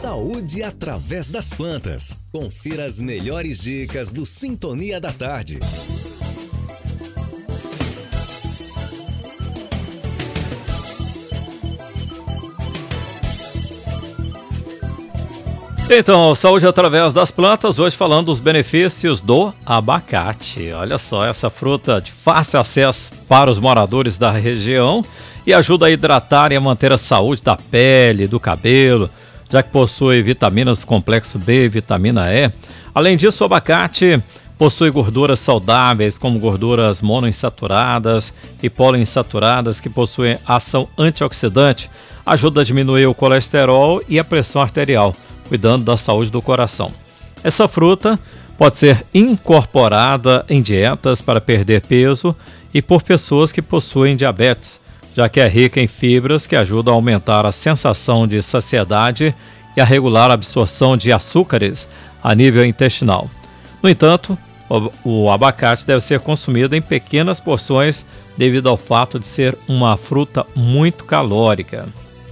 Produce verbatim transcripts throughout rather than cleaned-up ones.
Saúde através das plantas. Confira as melhores dicas do Sintonia da Tarde. Então, saúde através das plantas, hoje falando dos benefícios do abacate. Olha só, essa fruta de fácil acesso para os moradores da região e ajuda a hidratar e a manter a saúde da pele, do cabelo, já que possui vitaminas do complexo B e vitamina E. Além disso, o abacate possui gorduras saudáveis, como gorduras monoinsaturadas e poliinsaturadas, que possuem ação antioxidante, ajuda a diminuir o colesterol e a pressão arterial, cuidando da saúde do coração. Essa fruta pode ser incorporada em dietas para perder peso e por pessoas que possuem diabetes, já que é rica em fibras que ajudam a aumentar a sensação de saciedade e a regular a absorção de açúcares a nível intestinal. No entanto, o abacate deve ser consumido em pequenas porções devido ao fato de ser uma fruta muito calórica.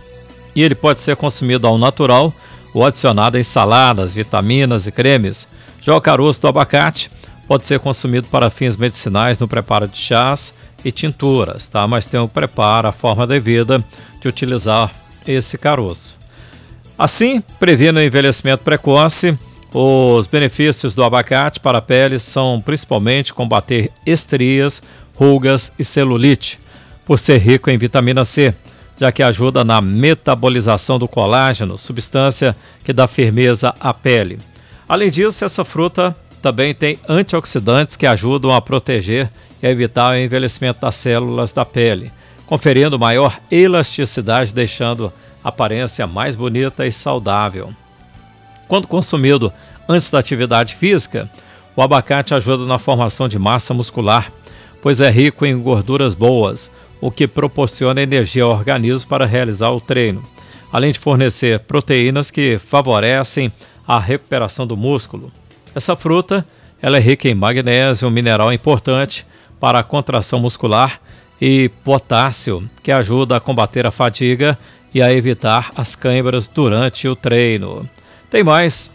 E ele pode ser consumido ao natural ou adicionado em saladas, vitaminas e cremes. Já o caroço do abacate pode ser consumido para fins medicinais no preparo de chás e tinturas, tá? Mas tem o preparo, a forma devida de utilizar esse caroço. Assim, previne o envelhecimento precoce. Os benefícios do abacate para a pele são principalmente combater estrias, rugas e celulite, por ser rico em vitamina C, já que ajuda na metabolização do colágeno, substância que dá firmeza à pele. Além disso, essa fruta também tem antioxidantes que ajudam a proteger e a evitar o envelhecimento das células da pele, conferindo maior elasticidade, deixando a aparência mais bonita e saudável. Quando consumido antes da atividade física, o abacate ajuda na formação de massa muscular, pois é rico em gorduras boas, o que proporciona energia ao organismo para realizar o treino, além de fornecer proteínas que favorecem a recuperação do músculo. Essa fruta ela é rica em magnésio, um mineral importante para a contração muscular, e potássio, que ajuda a combater a fadiga e a evitar as câimbras durante o treino. Tem mais